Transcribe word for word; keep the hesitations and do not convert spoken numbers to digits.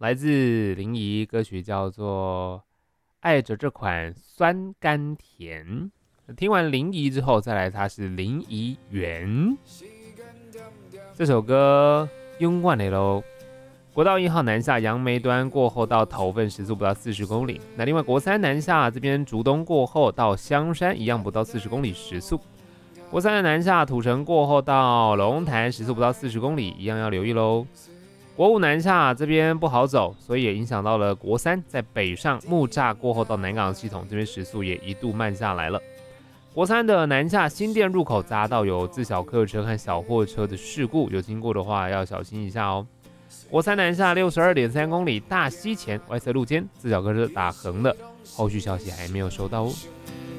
来自林怡，歌曲叫做《爱着这款酸甘甜》。听完林怡之后，再来它是林怡园这首歌用惯了喽。国道一号南下杨梅端过后到头份时速不到四十公里，那另外国三南下这边竹东过后到香山一样不到四十公里时速。国三的南下土城过后到龙潭时速不到四十公里，一样要留意喽。国五南下这边不好走，所以也影响到了国三在北上木栅过后到南港系统这边时速也一度慢下来了。国三的南下新店入口匝道有自小客车和小货车的事故，有经过的话要小心一下哦。国三南下六十二点三公里大溪前外侧路肩自小客车打横了，后续消息还没有收到哦。